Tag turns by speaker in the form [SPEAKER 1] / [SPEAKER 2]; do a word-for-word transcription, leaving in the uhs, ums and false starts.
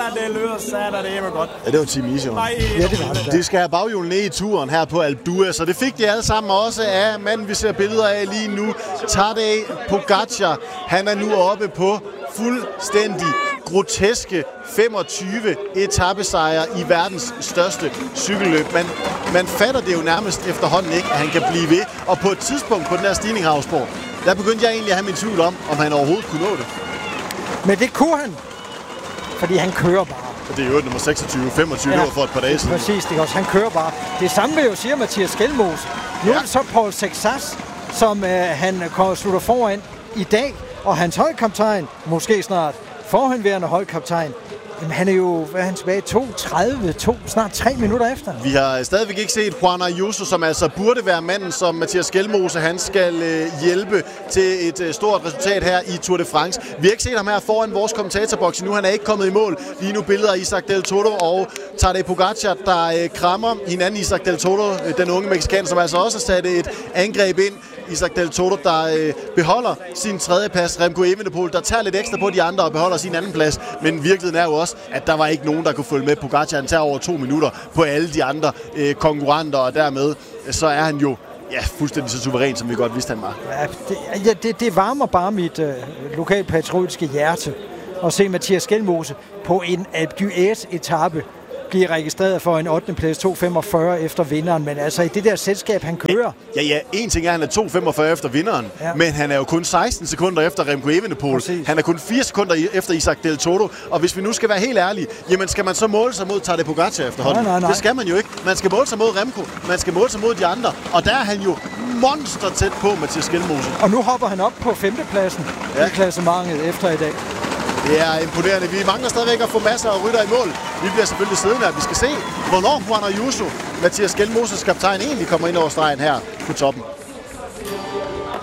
[SPEAKER 1] det lyder sat, det er godt.
[SPEAKER 2] Ja, det var Team Easy.
[SPEAKER 3] Ja, det var det.
[SPEAKER 2] De skal have baghjulen ned i turen her på Alpe d'Huez, så det fik de alle sammen også af manden, vi ser billeder af lige nu. Tadej Pogačar, han er nu oppe på fuldstændig groteske femogtyve etapesejre i verdens største cykelløb. Man, man fatter det jo nærmest efterhånden ikke, at han kan blive ved. Og på et tidspunkt på den her stigning, Havsborg, der begyndte jeg egentlig at have min tvivl om, om han overhovedet kunne nå det.
[SPEAKER 3] Men det kunne han, fordi han kører bare.
[SPEAKER 2] Og det er jo nummer seksogtyve femogtyve, ja, det var for et par dage siden.
[SPEAKER 3] Præcis, det også. Han kører bare. Det samme vil jo sige Mathias Skelmose. Nu ja. er det så Paul Sexas, som øh, han slutter foran i dag, og hans holdkaptajn, måske snart forhenværende holdkaptajn, jamen han er jo, hvad er han tilbage, to tredive, to, snart tre minutter efter.
[SPEAKER 2] Vi har stadigvæk ikke set Juan Ayuso, som altså burde være manden, som Mathias Skelmose, han skal øh, hjælpe til et øh, stort resultat her i Tour de France. Vi har ikke set ham her foran vores kommentatorboks nu, han er ikke kommet i mål. Lige nu billeder af Isaac Del Toro og Tadej Pogačar, der øh, krammer hinanden. Isaac Del Toro, øh, den unge mexikaner, som altså også har sat et angreb ind. Isaac Del Toro, der øh, beholder sin tredje plads. Remco Evenepoel, der tager lidt ekstra på de andre og beholder sin anden plads. Men virkeligheden er jo også, at der var ikke nogen, der kunne følge med. Pogačar, han tager over to minutter på alle de andre øh, konkurrenter, og dermed øh, så er han jo ja, fuldstændig så suveræn, som vi godt vidste, han var.
[SPEAKER 3] Ja, det, ja, det, det varmer bare mit øh, lokalpatriotiske hjerte at se Mathias Skelmose på en Alpe d'Huez-etape bliver registreret for en ottende plads, to femogfyrre efter vinderen, men altså i det der selskab, han kører.
[SPEAKER 2] Ja, ja, en ting er, at han er to femogfyrre efter vinderen, ja. Men han er jo kun seksten sekunder efter Remco Evenepoel. Præcis. Han er kun fire sekunder efter Isaac Del Toro, og hvis vi nu skal være helt ærlige, jamen skal man så måle sig mod Tadej Pogačar efterhånden?
[SPEAKER 3] Nej, nej, nej.
[SPEAKER 2] Det skal man jo ikke. Man skal måle sig mod Remco, man skal måle sig mod de andre, og der er han jo monster tæt på Mathias Skelmose.
[SPEAKER 3] Og nu hopper han op på femtepladsen ja. i klassementet efter i dag.
[SPEAKER 2] Det er imponerende. Vi mangler stadigvæk at få masser af rytter i mål. Vi bliver selvfølgelig siddende, at vi skal se, hvornår Juan Ayuso, Mathias Skelmoses kaptajn, egentlig kommer ind over stregen her på toppen.